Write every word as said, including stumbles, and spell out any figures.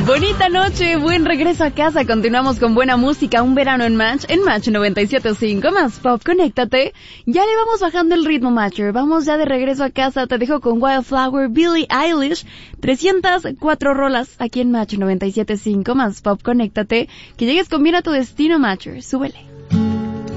Bonita noche, buen regreso a casa. Continuamos con buena música, un verano en Match, en Match noventa y siete punto cinco, más pop, conéctate. Ya le vamos bajando el ritmo, Matcher. Vamos ya de regreso a casa. Te dejo con Wildflower, Billie Eilish, trescientas cuatro rolas aquí en Match noventa y siete punto cinco, más pop, conéctate. Que llegues con bien a tu destino, Matcher. Súbele.